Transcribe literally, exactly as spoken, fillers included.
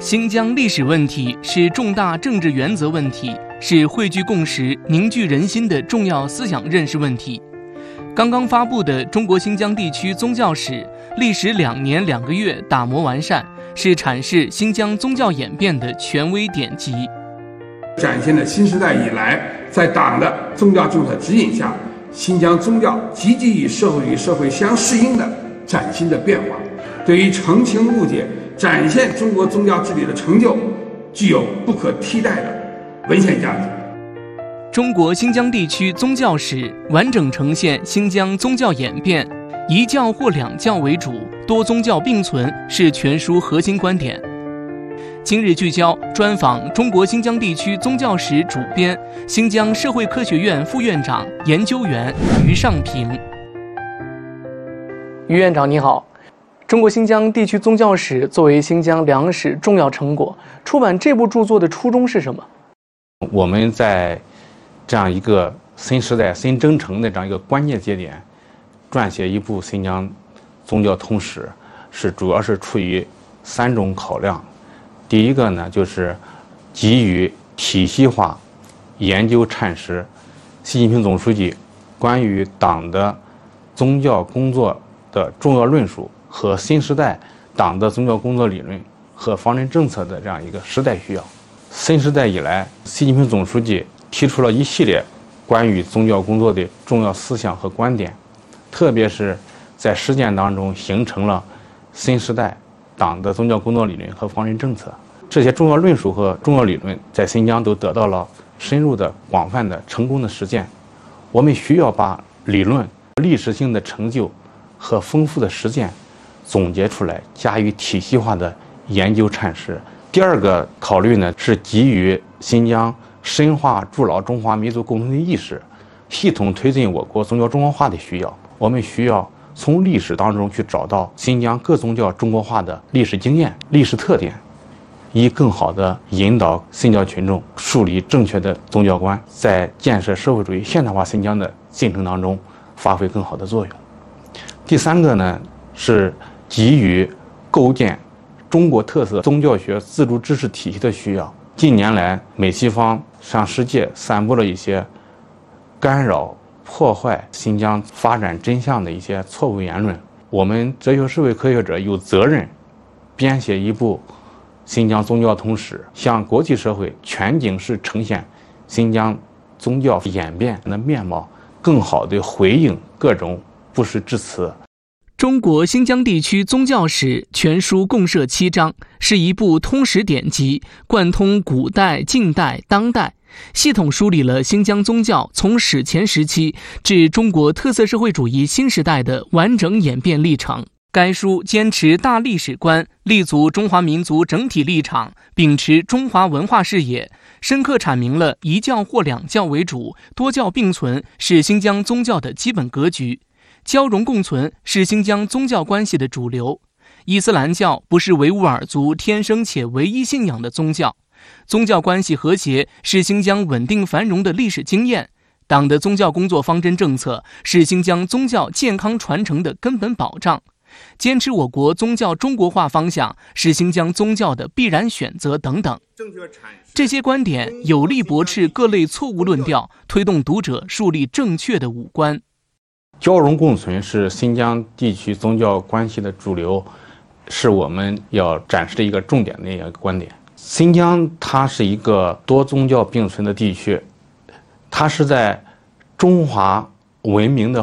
新疆历史问题是重大政治原则问题，是汇聚共识、凝聚人心的重要思想认识问题。刚刚发布的《中国新疆地区宗教史》历时两年两个月打磨完善，是阐释新疆宗教演变的权威典籍， 展现了新时代以来在党的宗教政策指引下，新疆宗教积极与社会与社会相适应的崭新的变化，对于澄清误解、展现中国宗教治理的成就，具有不可替代的文献价值。 中国新疆地区宗教史完整呈现新疆宗教演变，一教或两教为主，多宗教并存是全书核心观点。今日聚焦专访中国新疆地区宗教史主编、新疆社会科学院副院长、研究员于尚平。于院长你好，中国新疆地区宗教史作为新疆两史重要成果，出版这部著作的初衷是什么？ 我们在这样一个新时代、新征程的这样一个关键节点，撰写一部新疆宗教通史，是主要是出于三种考量。第一个呢，就是基于体系化研究阐释习近平总书记关于党的宗教工作的重要论述和新时代党的宗教工作理论和方针政策的这样一个时代需要。新时代以来，习近平总书记提出了一系列关于宗教工作的重要思想和观点，特别是在实践当中形成了新时代党的宗教工作理论和方针政策。这些重要论述和重要理论在新疆都得到了深入的、广泛的、成功的实践。我们需要把理论、历史性的成就和丰富的实践总结出来，加以体系化的研究阐释。第二个考虑呢，是基于新疆深化筑牢中华民族共同体意识，系统推进我国宗教中国化的需要。我们需要从历史当中去找到新疆各宗教中国化的历史经验、历史特点，以更好地引导新教群众树立正确的宗教观，在建设社会主义现代化新疆的进程当中发挥更好的作用。第三个呢，是基于构建中国特色宗教学自主知识体系的需要。近年来，美西方向世界散布了一些干扰、破坏新疆发展真相的一些错误言论。我们哲学社会科学者有责任编写一部新疆宗教通史，向国际社会全景式呈现新疆宗教演变的面貌，更好地回应各种不实之词。 中国新疆地区宗教史全书共设七章，是一部通史典籍，贯通古代、近代、当代，系统梳理了新疆宗教从史前时期至中国特色社会主义新时代的完整演变历程。该书坚持大历史观，立足中华民族整体立场，秉持中华文化视野，深刻阐明了一教或两教为主，多教并存是新疆宗教的基本格局，交融共存是新疆宗教关系的主流。伊斯兰教不是维吾尔族天生且唯一信仰的宗教，宗教关系和谐是新疆稳定繁荣的历史经验。党的宗教工作方针政策是新疆宗教健康传承的根本保障。坚持我国宗教中国化方向是新疆宗教的必然选择等等。这些观点有力驳斥各类错误论调，推动读者树立正确的五观。 交融共存是新疆地区宗教关系的主流，是我们要展示的一个重点的一个观点。新疆它是一个多宗教并存的地区，它是在中华文明的